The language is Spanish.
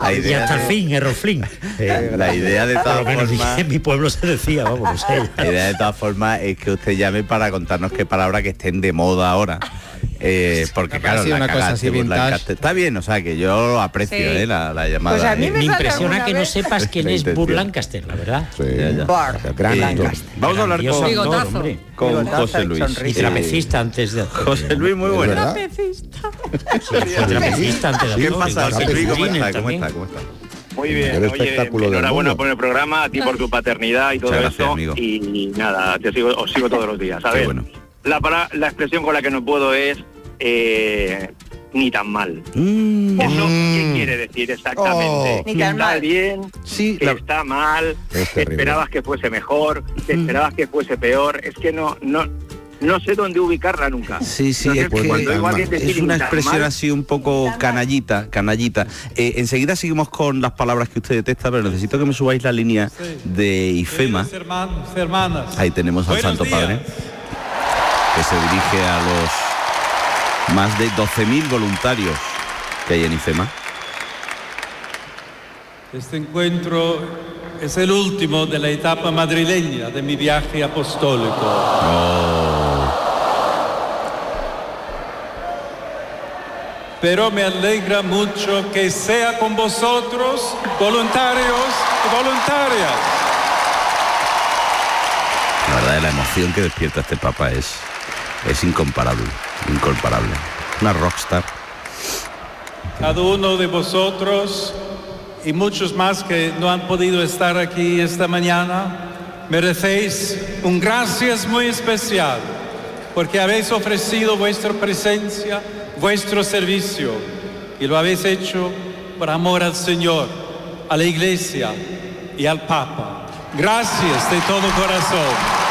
y hasta el fin, Erroflin. La idea de todas formas, en mi pueblo se decía, vamos, no sé. La idea de todas formas es que usted llame para contarnos qué palabras que estén de moda ahora. Porque claro, una cosa así vintage. Está bien, o sea que yo aprecio la llamada. Pues a mí Me impresiona que no vez. sepas quién es Burt Lancaster, la verdad. Sí, Gran actor. Vamos a hablar Bigotazo. con José Luis. Y trapecista antes de actor. José Luis, muy bueno. Fue trapecista antes de ¿Qué actor. pasa, igual que José Luis? ¿Cómo Giner está? también. Muy bien, El oye, espectáculo del enhorabuena mundo. por el programa, a ti por tu paternidad y todo Muchas gracias, eso. amigo. Y nada, os sigo todos los días. A Qué ver, bueno. la expresión con la que no puedo es ni tan mal. ¿Eso qué quiere decir exactamente? Ni tan Está mal. bien, Sí, que está mal, Es que terrible. esperabas que fuese mejor, que esperabas que fuese peor. Es que no sé dónde ubicarla nunca. Sí, No sé, pues, cuando oigo a alguien decir es una ni tan expresión mal, así un poco canallita. Enseguida seguimos con las palabras que usted detesta, pero necesito que me subáis la línea de IFEMA. Hermanas. Ahí tenemos al Buenos Santo días. Padre, que se dirige a los más de 12.000 voluntarios que hay en IFEMA. Este encuentro es el último de la etapa madrileña de mi viaje apostólico. Pero me alegra mucho que sea con vosotros, voluntarios y voluntarias. La verdad, la emoción que despierta este Papa es incomparable. Una rockstar. Cada uno de vosotros y muchos más que no han podido estar aquí esta mañana, merecéis un gracias muy especial porque habéis ofrecido vuestra presencia, vuestro servicio y lo habéis hecho por amor al Señor, a la Iglesia y al Papa. Gracias de todo corazón.